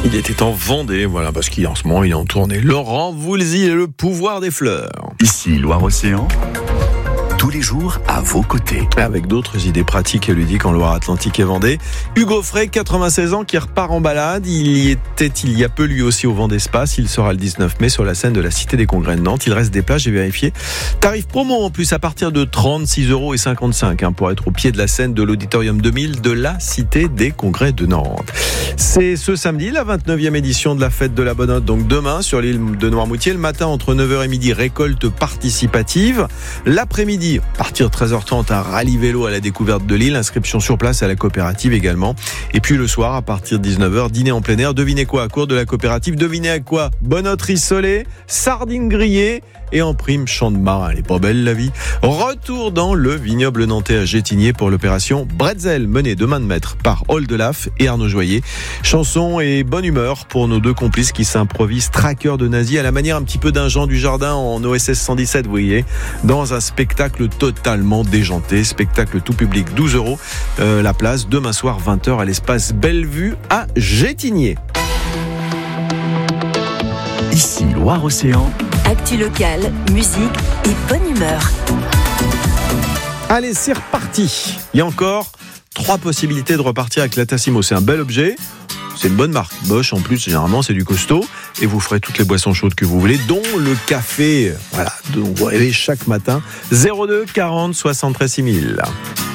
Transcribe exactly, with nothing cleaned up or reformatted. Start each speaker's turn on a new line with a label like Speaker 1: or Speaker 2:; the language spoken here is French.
Speaker 1: Il était en Vendée, voilà, parce qu'en ce moment il est en tournée. Laurent Voulzy et le pouvoir des fleurs.
Speaker 2: Ici Loire-Océan, tous les jours à vos côtés.
Speaker 1: Avec d'autres idées pratiques et ludiques en Loire-Atlantique et Vendée. Hugo Frey, quatre-vingt-seize ans, qui repart en balade. Il y était il y a peu lui aussi au Vendée Espace. Il sera le dix-neuf mai sur la scène de la Cité des Congrès de Nantes. Il reste des places, j'ai vérifié. Tarif promo en plus à partir de trente-six euros cinquante-cinq hein, pour être au pied de la scène de l'Auditorium deux mille de la Cité des Congrès de Nantes. C'est ce samedi, la vingt-neuvième édition de la fête de la Bonnotte. Donc demain sur l'île de Noirmoutier. Le matin entre neuf heures et midi, récolte participative. L'après-midi, à partir de treize heures trente, un rallye vélo à la découverte de l'île, inscription sur place à la coopérative également. Et puis le soir, à partir de dix-neuf heures, dîner en plein air. Devinez quoi à court de la coopérative? Devinez à quoi? Bonnotte rissolée, sardines grillées et en prime champ de marin. Elle est pas belle la vie. Retour dans le vignoble nantais à Gétigné pour l'opération Bretzel, menée de main de maître par Oldelaf et Arnaud Joyer. Chanson et bonne humeur pour nos deux complices qui s'improvisent traqueurs de nazis à la manière un petit peu d'un Jean Dujardin en O S S cent dix-sept, vous voyez, dans un spectacle totalement déjanté, spectacle tout public, douze euros euh, la place, demain soir vingt heures à l'espace Bellevue à Gétigné.
Speaker 2: Ici Loire-Océan,
Speaker 3: actu locale, musique et bonne humeur.
Speaker 1: Allez, c'est reparti. Il y a encore trois possibilités de repartir avec la Tassimo. C'est un bel objet. C'est une bonne marque. Bosch, en plus, généralement, c'est du costaud. Et vous ferez toutes les boissons chaudes que vous voulez, dont le café. Voilà, dont vous rêvez chaque matin. zéro deux quarante soixante-treize six mille.